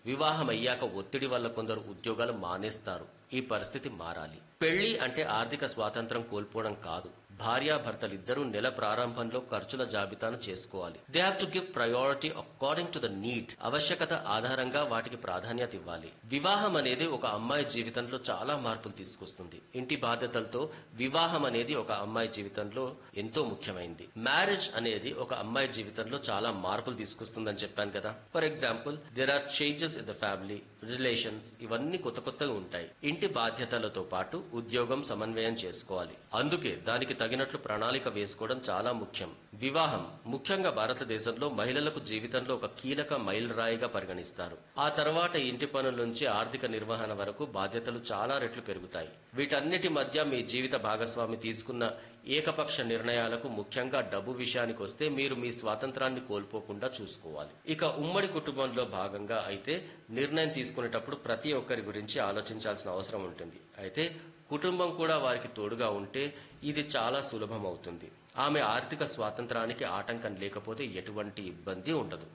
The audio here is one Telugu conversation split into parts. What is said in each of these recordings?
వివాహం అయ్యాక ఒత్తిడి వల్ల కొందరు ఉద్యోగాలు మానేస్తారు. ఈ పరిస్థితి మారాలి. పెళ్లి అంటే ఆర్థిక స్వాతంత్రం కోల్పోవడం కాదు. భార్యాభర్తలిద్దరూ నెల ప్రారంభంలో ఖర్చుల జాబితాను చేసుకోవాలి. They have to give priority according to the need. ఆవశ్యకత ఆధారంగా వాటికి ప్రాధాన్యత ఇవ్వాలి. వివాహం అనేది ఒక అమ్మాయి జీవితంలో చాలా మార్పులు తీసుకొస్తుంది. ఇంటి బాధ్యతలతో వివాహం అనేది ఒక అమ్మాయి జీవితంలో ఎంతో ముఖ్యమైనది. మ్యారేజ్ అనేది ఒక అమ్మాయి జీవితంలో చాలా మార్పులు తీసుకొస్తుందని చెప్పాను కదా. For example, there are changes in the family, relations, ఇవన్నీ కొత్త కొత్తగా ఉంటాయి. ఇంటి బాధ్యతలతో పాటు ఉద్యోగం సమన్వయం చేసుకోవాలి. అందుకే దానికి తగినట్లు ప్రణాళిక వేసుకోవడం చాలా ముఖ్యం. వివాహం ముఖ్యంగా భారతదేశంలో మహిళలకు జీవితంలో ఒక కీలక మైలురాయిగా పరిగణిస్తారు. ఆ తర్వాత ఇంటి పనుల నుంచి ఆర్థిక నిర్వహణ వరకు బాధ్యతలు చాలా రెట్లు పెరుగుతాయి. వీటన్నిటి మధ్య మీ జీవిత భాగస్వామి తీసుకున్న ఏకపక్ష నిర్ణయాలకు, ముఖ్యంగా డబ్బు విషయానికి వస్తే, మీరు మీ స్వాతంత్రాన్ని కోల్పోకుండా చూసుకోవాలి. ఇక ఉమ్మడి కుటుంబంలో భాగంగా అయితే నిర్ణయం తీసుకునేటప్పుడు ప్రతి ఒక్కరి గురించి ఆలోచించాల్సిన అవసరం ఉంటుంది. అయితే కుటుంబం కూడా వారికి తోడుగా ఉంటే ఇది చాలా సులభం అవుతుంది. ఆమె ఆర్థిక స్వాతంత్రానికి ఆటంకం లేకపోతే ఎటువంటి ఇబ్బంది ఉండదు.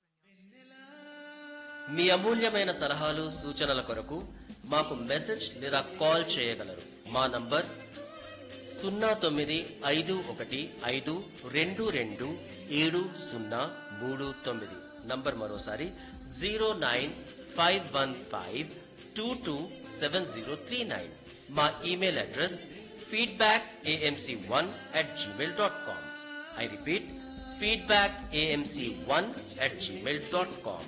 మీ అమూల్యమైన సలహాలు, సూచనల కొరకు మాకు మెసేజ్ లేదా కాల్ చేయగలరు. మా నంబర్ 0951522739. నంబర్ మరోసారి 09515227039. మా email address feedbackamc1@gmail.com. I repeat, feedbackamc1@gmail.com.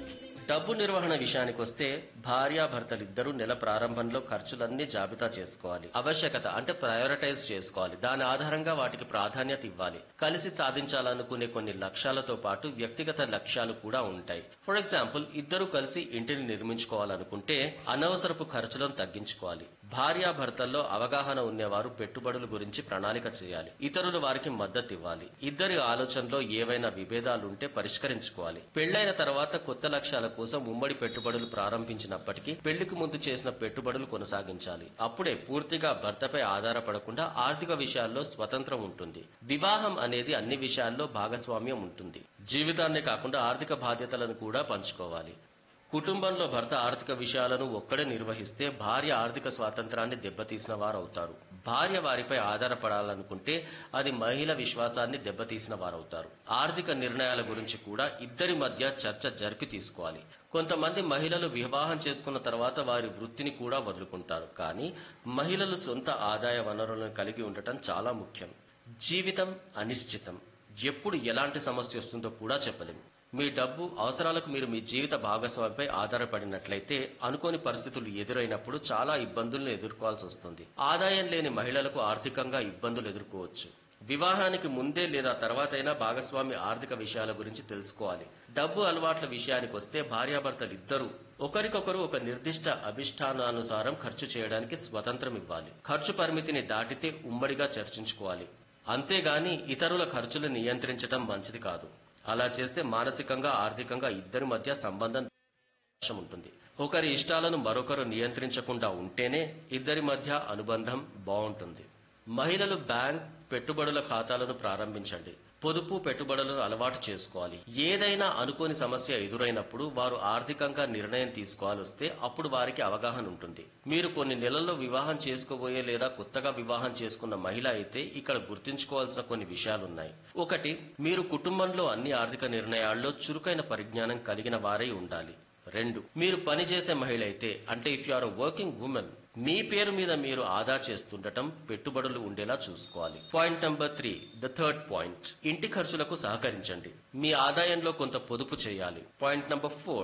డబ్బు నిర్వహణ విషయానికి వస్తే భార్యాభర్తలిద్దరూ నెల ప్రారంభంలో ఖర్చులన్నీ జాబితా చేసుకోవాలి. ఆవశ్యకత అంటే ప్రయారిటైజ్ చేసుకోవాలి. దాని ఆధారంగా వాటికి ప్రాధాన్యత ఇవ్వాలి. కలిసి సాధించాలనుకునే కొన్ని లక్ష్యాలతో పాటు వ్యక్తిగత లక్ష్యాలు కూడా ఉంటాయి. ఫర్ ఎగ్జాంపుల్, ఇద్దరు కలిసి ఇంటిని నిర్మించుకోవాలనుకుంటే అనవసరపు ఖర్చులను తగ్గించుకోవాలి. భార్యాభర్తల్లో అవగాహన ఉండేవారు పెట్టుబడుల గురించి ప్రణాళిక చేయాలి. ఇతరులు వారికి మద్దతు ఇవ్వాలి. ఇద్దరి ఆలోచనలో ఏవైనా విభేదాలుంటే పరిష్కరించుకోవాలి. పెళ్లైన తర్వాత కొత్త లక్ష్యాల కోసం ఉమ్మడి పెట్టుబడులు ప్రారంభించినప్పటికీ పెళ్లికి ముందు చేసిన పెట్టుబడులు కొనసాగించాలి. అప్పుడే పూర్తిగా భర్తపై ఆధారపడకుండా ఆర్థిక విషయాల్లో స్వతంత్రం ఉంటుంది. వివాహం అనేది అన్ని విషయాల్లో భాగస్వామ్యం ఉంటుంది. జీవితాన్నే కాకుండా ఆర్థిక బాధ్యతలను కూడా పంచుకోవాలి. కుటుంబంలో భర్త ఆర్థిక విషయాలను ఒక్కడే నిర్వహిస్తే భార్య ఆర్థిక స్వాతంత్రాన్ని దెబ్బతీసిన వారవుతారు. భార్య వారిపై ఆధారపడాలనుకుంటే అది మహిళ విశ్వాసాన్ని దెబ్బతీసిన వారవుతారు. ఆర్థిక నిర్ణయాల గురించి కూడా ఇద్దరి మధ్య చర్చ జరిపి తీసుకోవాలి. కొంతమంది మహిళలు వివాహం చేసుకున్న తర్వాత వారి వృత్తిని కూడా వదులుకుంటారు. కానీ మహిళలు సొంత ఆదాయ వనరులను కలిగి ఉండటం చాలా ముఖ్యం. జీవితం అనిశ్చితం. ఎప్పుడు ఎలాంటి సమస్య వస్తుందో కూడా చెప్పలేము. మీ డబ్బు అవసరాలకు మీరు మీ జీవిత భాగస్వామిపై ఆధారపడినట్లయితే అనుకోని పరిస్థితులు ఎదురైనప్పుడు చాలా ఇబ్బందులను ఎదుర్కోవాల్సి వస్తుంది. ఆదాయం లేని మహిళలకు ఆర్థికంగా ఇబ్బందులు ఎదుర్కోవచ్చు. వివాహానికి ముందే లేదా తర్వాతైనా భాగస్వామి ఆర్థిక విషయాల గురించి తెలుసుకోవాలి. డబ్బు అలవాట్ల విషయానికి వస్తే భార్యాభర్తలిద్దరూ ఒకరికొకరు ఒక నిర్దిష్ట అభిష్టానానుసారం ఖర్చు చేయడానికి స్వతంత్రం ఇవ్వాలి. ఖర్చు పరిమితిని దాటితే ఉమ్మడిగా చర్చించుకోవాలి. అంతేగాని ఇతరుల ఖర్చులు నియంత్రించడం మంచిది కాదు. అలా చేస్తే మానసికంగా, ఆర్థికంగా ఇద్దరి మధ్య సంబంధం ఉంటుంది. ఒకరి ఇష్టాలను మరొకరు నియంత్రించకుండా ఉంటేనే ఇద్దరి మధ్య అనుబంధం బాగుంటుంది. మహిళలు బ్యాంక్ పెట్టుబడుల ఖాతాలను ప్రారంభించండి. పొదుపు పెట్టుబడులను అలవాటు చేసుకోవాలి. ఏదైనా అనుకోని సమస్య ఎదురైనప్పుడు వారు ఆర్థికంగా నిర్ణయం తీసుకోవాల్సి వస్తే అప్పుడు వారికి అవగాహన ఉంటుంది. మీరు కొన్ని నెలల్లో వివాహం చేసుకోబోయే లేదా కొత్తగా వివాహం చేసుకున్న మహిళ అయితే ఇక్కడ గుర్తుంచుకోవాల్సిన కొన్ని విషయాలున్నాయి. ఒకటి, మీరు కుటుంబంలో అన్ని ఆర్థిక నిర్ణయాల్లో చురుకైన పరిజ్ఞానం కలిగిన వారై ఉండాలి. 2, మీరు పనిచేసే మహిళ అయితే, అంటే if you are working women, మీ పేరు మీద మీరు ఆదా చేస్తుండటం, పెట్టుబడులు ఉండేలా చూసుకోవాలి. Point number 3, the third point, ఇంటి ఖర్చులకు సహకరించండి. మీ ఆదాయంలో కొంత పొదుపు చేయాలి. పాయింట్ నెంబర్ 4,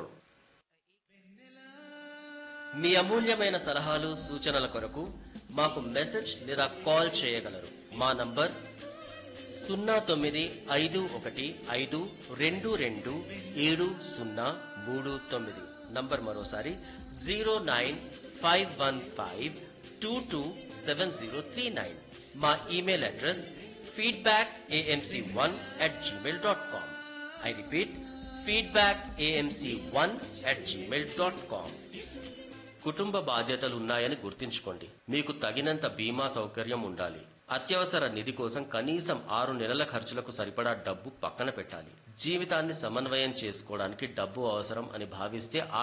మీ అమూల్యమైన సలహాలు, సూచనల కొరకు మాకు మెసేజ్ లేదా కాల్ చేయగలరు. మా నంబర్ 0951522739. నంబర్ మరోసారి 09515227039. మా email address feedbackamc1@gmail.com. I repeat, feedbackamc1@gmail.com. కుటుంబ బాధ్యతలు ఉన్నాయని గుర్తుంచుకోండి. మీకు తగినంత బీమా సౌకర్యం ఉండాలి. అత్యవసర నిధి కోసం కనీసం 6 నెలల ఖర్చులకు సరిపడా డబ్బు పక్కన పెట్టాలి. జీవితాన్ని సమన్వయం చేసుకోవడానికి డబ్బు అవసరం అని భావిస్తే